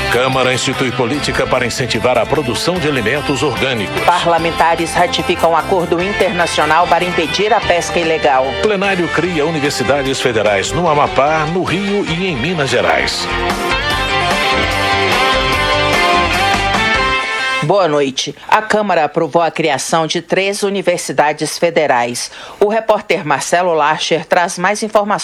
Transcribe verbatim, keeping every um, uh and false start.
Câmara institui política para incentivar a produção de alimentos orgânicos. Parlamentares ratificam acordo internacional para impedir a pesca ilegal. Plenário cria universidades federais no Amapá, no Rio e em Minas Gerais. Boa noite. A Câmara aprovou a criação de três universidades federais. O repórter Marcelo Larcher traz mais informações.